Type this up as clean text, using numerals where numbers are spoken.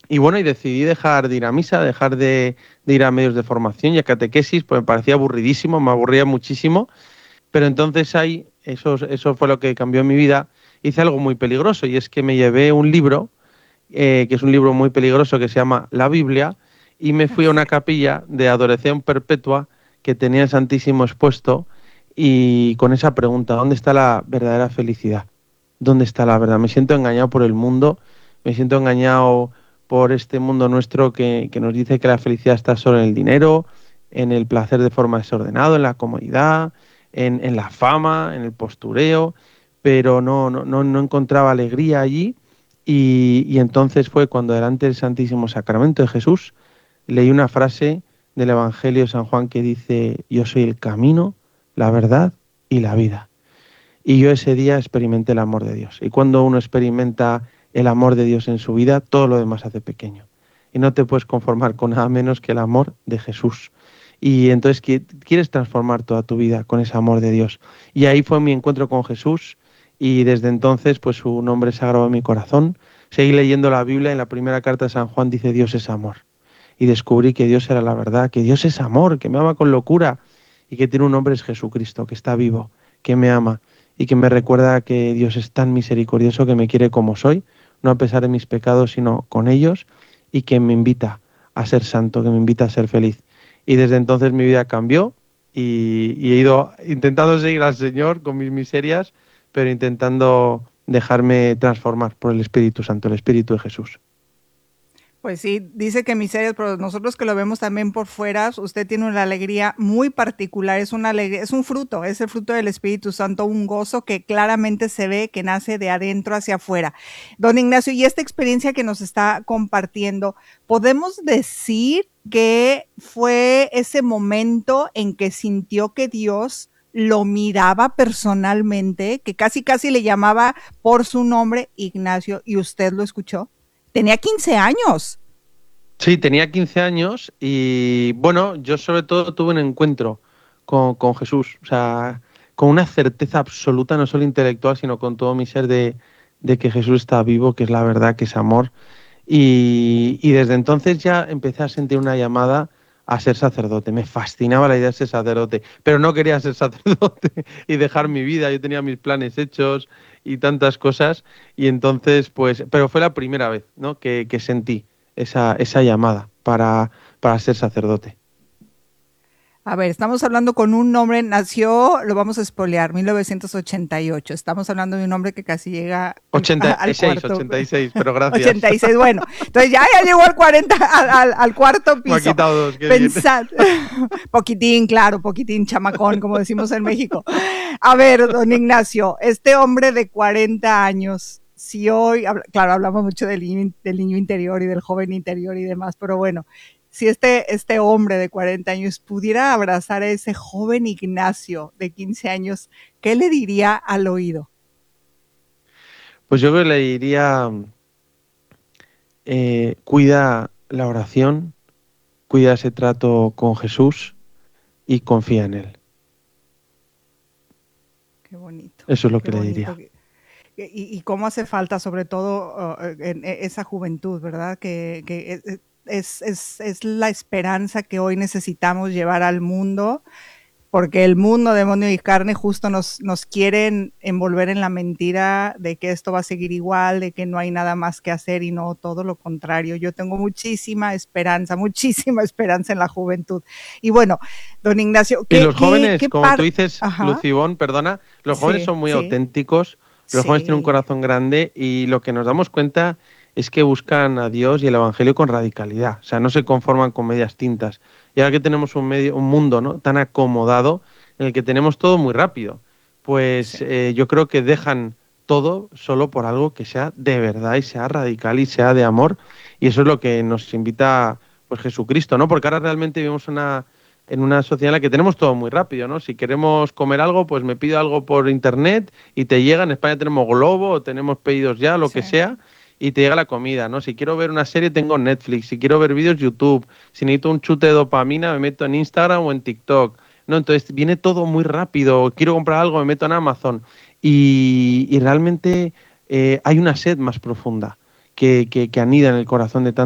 Y bueno, y decidí dejar de ir a misa, dejar de ir a medios de formación y a catequesis, pues me parecía aburridísimo, me aburría muchísimo. Pero entonces ahí, eso fue lo que cambió mi vida. Hice algo muy peligroso y es que me llevé un libro, que es un libro muy peligroso que se llama La Biblia, y me fui a una Sí. capilla de adoración perpetua que tenía el Santísimo expuesto y con esa pregunta, ¿dónde está la verdadera felicidad? ¿Dónde está la verdad? Me siento engañado por el mundo, me siento engañado por este mundo nuestro que nos dice que la felicidad está solo en el dinero, en el placer de forma desordenada, en la comodidad, en la fama, en el postureo, pero no encontraba alegría allí y entonces fue cuando delante del Santísimo Sacramento de Jesús leí una frase del Evangelio de San Juan que dice, yo soy el camino, la verdad y la vida. Y yo ese día experimenté el amor de Dios. Y cuando uno experimenta el amor de Dios en su vida, todo lo demás se hace pequeño. Y no te puedes conformar con nada menos que el amor de Jesús. Y entonces quieres transformar toda tu vida con ese amor de Dios. Y ahí fue mi encuentro con Jesús y desde entonces pues su nombre se ha grabado en mi corazón. Seguí leyendo la Biblia y en la primera carta de San Juan dice Dios es amor. Y descubrí que Dios era la verdad, que Dios es amor, que me ama con locura y que tiene un nombre es Jesucristo, que está vivo, que me ama y que me recuerda que Dios es tan misericordioso que me quiere como soy, no a pesar de mis pecados, sino con ellos, y que me invita a ser santo, que me invita a ser feliz. Y desde entonces mi vida cambió y he ido intentando seguir al Señor con mis miserias, pero intentando dejarme transformar por el Espíritu Santo, el Espíritu de Jesús. Pues sí, dice que miserias, pero nosotros que lo vemos también por fuera, usted tiene una alegría muy particular, es una alegría, es un fruto, es el fruto del Espíritu Santo, un gozo que claramente se ve que nace de adentro hacia afuera. Don Ignacio, y esta experiencia que nos está compartiendo, ¿podemos decir que fue ese momento en que sintió que Dios lo miraba personalmente, que casi casi le llamaba por su nombre Ignacio y usted lo escuchó? Tenía 15 años. Sí, tenía 15 años y bueno, yo sobre todo tuve un encuentro con Jesús, o sea, con una certeza absoluta, no solo intelectual, sino con todo mi ser de que Jesús está vivo, que es la verdad, que es amor. Y desde entonces ya empecé a sentir una llamada a ser sacerdote. Me fascinaba la idea de ser sacerdote, pero no quería ser sacerdote y dejar mi vida. Yo tenía mis planes hechos y tantas cosas. Y entonces, pues, pero fue la primera vez, ¿no? que sentí esa llamada para ser sacerdote. A ver, estamos hablando con un hombre, nació, lo vamos a espolear, 1988. Estamos hablando de un hombre que casi llega ochenta y al seis cuarto. ochenta y seis pero gracias. 86, bueno. Entonces ya llegó al 40, al cuarto Me ha piso. quitado dos, qué bien. Pensad, poquitín, claro, poquitín chamacón, como decimos en México. A ver, don Ignacio, este hombre de 40 años, si hoy, claro, hablamos mucho del niño interior y del joven interior y demás, pero bueno, si este hombre de 40 años pudiera abrazar a ese joven Ignacio de 15 años, ¿qué le diría al oído? Pues yo creo que le diría, cuida la oración, cuida ese trato con Jesús y confía en Él. Qué bonito, Eso es lo qué que le bonito. diría. Y cómo hace falta, sobre todo en esa juventud, ¿verdad? Que es la esperanza que hoy necesitamos llevar al mundo, porque el mundo, demonio y carne, justo nos quieren envolver en la mentira de que esto va a seguir igual, de que no hay nada más que hacer y no, todo lo contrario. Yo tengo muchísima esperanza en la juventud. Y bueno, don Ignacio, Y los jóvenes, qué como tú par... dices, Ajá, Lucibón, perdona, los jóvenes sí, son muy sí, auténticos, los jóvenes tienen un sí, corazón grande y lo que nos damos cuenta es que buscan a Dios y el Evangelio con radicalidad, o sea, no se conforman con medias tintas. Y ahora que tenemos un mundo, ¿no?, tan acomodado en el que tenemos todo muy rápido, pues sí. yo creo que dejan todo solo por algo que sea de verdad y sea radical y sea de amor. Y eso es lo que nos invita pues Jesucristo, ¿no? Porque ahora realmente vivimos en una sociedad en la que tenemos todo muy rápido, ¿no? Si queremos comer algo, pues me pido algo por internet y te llega. En España tenemos Globo, o tenemos pedidos ya, lo Sí. que sea, y te llega la comida, ¿no? Si quiero ver una serie, tengo Netflix. Si quiero ver vídeos, YouTube. Si necesito un chute de dopamina, me meto en Instagram o en TikTok. No, entonces viene todo muy rápido. Quiero comprar algo, me meto en Amazon. Y realmente hay una sed más profunda que anida en el corazón de